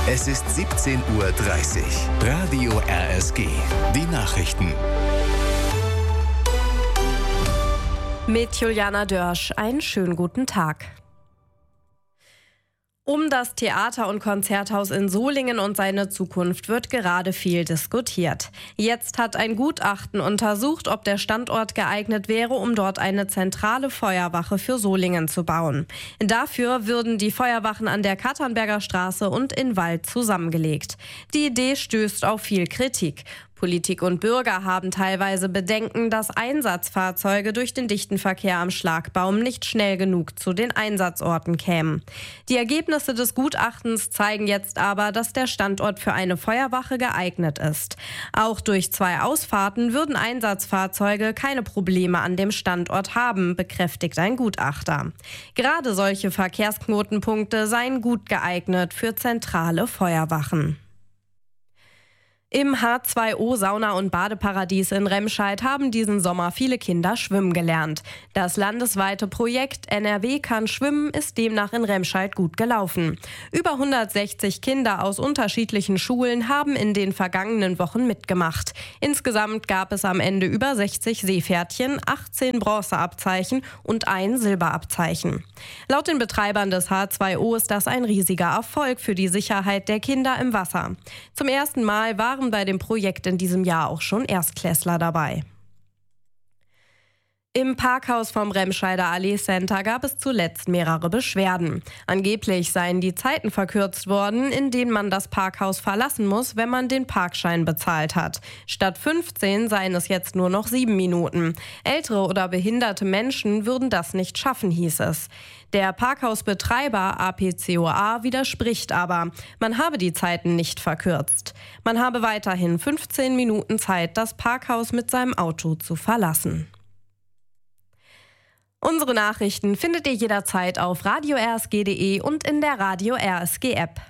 Es ist 17:30 Uhr. Radio RSG. Die Nachrichten. Mit Juliana Dörsch. Einen schönen guten Tag. Um das Theater- und Konzerthaus in Solingen und seine Zukunft wird gerade viel diskutiert. Jetzt hat ein Gutachten untersucht, ob der Standort geeignet wäre, um dort eine zentrale Feuerwache für Solingen zu bauen. Dafür würden die Feuerwachen an der Katernberger Straße und in Wald zusammengelegt. Die Idee stößt auf viel Kritik. Politik und Bürger haben teilweise Bedenken, dass Einsatzfahrzeuge durch den dichten Verkehr am Schlagbaum nicht schnell genug zu den Einsatzorten kämen. Die Ergebnisse des Gutachtens zeigen jetzt aber, dass der Standort für eine Feuerwache geeignet ist. Auch durch 2 Ausfahrten würden Einsatzfahrzeuge keine Probleme an dem Standort haben, bekräftigt ein Gutachter. Gerade solche Verkehrsknotenpunkte seien gut geeignet für zentrale Feuerwachen. Im H2O Sauna- und Badeparadies in Remscheid haben diesen Sommer viele Kinder schwimmen gelernt. Das landesweite Projekt NRW kann schwimmen ist demnach in Remscheid gut gelaufen. Über 160 Kinder aus unterschiedlichen Schulen haben in den vergangenen Wochen mitgemacht. Insgesamt gab es am Ende über 60 Seepferdchen, 18 Bronzeabzeichen und ein Silberabzeichen. Laut den Betreibern des H2O ist das ein riesiger Erfolg für die Sicherheit der Kinder im Wasser. Zum ersten Mal waren bei dem Projekt in diesem Jahr auch schon Erstklässler dabei. Im Parkhaus vom Remscheider Allee Center gab es zuletzt mehrere Beschwerden. Angeblich seien die Zeiten verkürzt worden, in denen man das Parkhaus verlassen muss, wenn man den Parkschein bezahlt hat. Statt 15 seien es jetzt nur noch 7 Minuten. Ältere oder behinderte Menschen würden das nicht schaffen, hieß es. Der Parkhausbetreiber APCOA widerspricht aber. Man habe die Zeiten nicht verkürzt. Man habe weiterhin 15 Minuten Zeit, das Parkhaus mit seinem Auto zu verlassen. Unsere Nachrichten findet ihr jederzeit auf radio-rsg.de und in der Radio RSG App.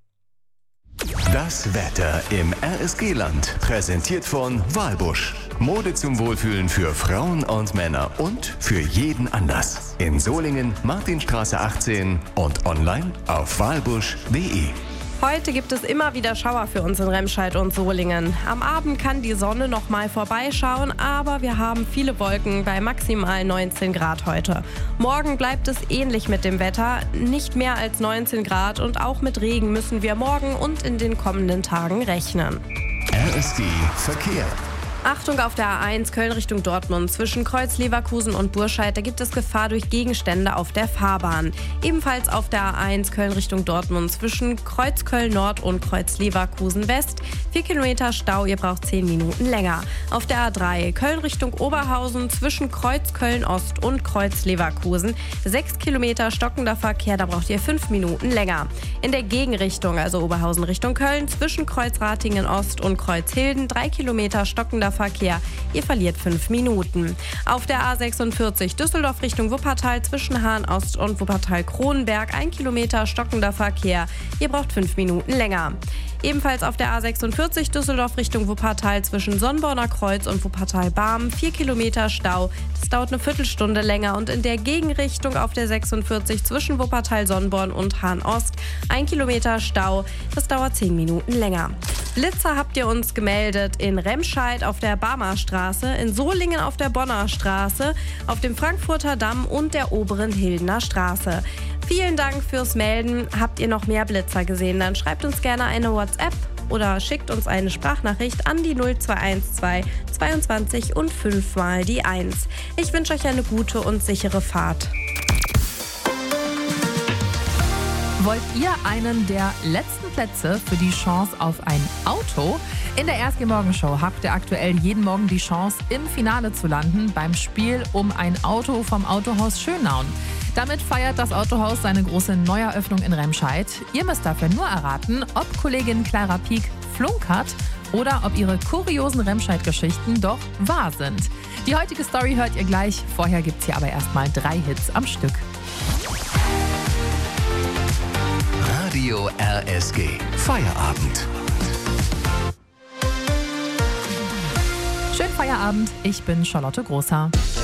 Das Wetter im RSG-Land. Präsentiert von Walbusch. Mode zum Wohlfühlen für Frauen und Männer und für jeden Anlass. In Solingen, Martinstraße 18 und online auf walbusch.de. Heute gibt es immer wieder Schauer für uns in Remscheid und Solingen. Am Abend kann die Sonne noch mal vorbeischauen, aber wir haben viele Wolken bei maximal 19 Grad heute. Morgen bleibt es ähnlich mit dem Wetter, nicht mehr als 19 Grad und auch mit Regen müssen wir morgen und in den kommenden Tagen rechnen. RSG Verkehr. Achtung auf der A1 Köln Richtung Dortmund. Zwischen Kreuz Leverkusen und Burscheid, da gibt es Gefahr durch Gegenstände auf der Fahrbahn. Ebenfalls auf der A1 Köln Richtung Dortmund. Zwischen Kreuz Köln Nord und Kreuz Leverkusen West. 4 Kilometer Stau, ihr braucht 10 Minuten länger. Auf der A3 Köln Richtung Oberhausen. Zwischen Kreuz Köln Ost und Kreuz Leverkusen. 6 Kilometer stockender Verkehr, da braucht ihr 5 Minuten länger. In der Gegenrichtung, also Oberhausen Richtung Köln. Zwischen Kreuz Ratingen Ost und Kreuz Hilden. 3 Kilometer stockender Verkehr. Ihr verliert 5 Minuten. Auf der A46 Düsseldorf Richtung Wuppertal zwischen Hahn Ost und Wuppertal-Kronenberg 1 Kilometer stockender Verkehr. Ihr braucht 5 Minuten länger. Ebenfalls auf der A46 Düsseldorf Richtung Wuppertal zwischen Sonnborner Kreuz und Wuppertal-Barm 4 Kilometer Stau. Das dauert eine Viertelstunde länger und in der Gegenrichtung auf der 46 zwischen Wuppertal-Sonnborn und Hahn Ost 1 Kilometer Stau. Das dauert 10 Minuten länger. Blitzer habt ihr uns gemeldet in Remscheid auf der Barmer Straße, in Solingen auf der Bonner Straße, auf dem Frankfurter Damm und der oberen Hildener Straße. Vielen Dank fürs Melden. Habt ihr noch mehr Blitzer gesehen? Dann schreibt uns gerne eine WhatsApp oder schickt uns eine Sprachnachricht an die 0212 22 und 5 mal die 1. Ich wünsche euch eine gute und sichere Fahrt. Wollt ihr einen der letzten Plätze für die Chance auf ein Auto? In der RSG Morgenshow habt ihr aktuell jeden Morgen die Chance, im Finale zu landen beim Spiel um ein Auto vom Autohaus Schönauen. Damit feiert das Autohaus seine große Neueröffnung in Remscheid. Ihr müsst dafür nur erraten, ob Kollegin Clara Pieck flunkert oder ob ihre kuriosen Remscheid-Geschichten doch wahr sind. Die heutige Story hört ihr gleich. Vorher gibt's hier aber erstmal 3 Hits am Stück. Radio RSG Feierabend. Schönen Feierabend, ich bin Charlotte Großer.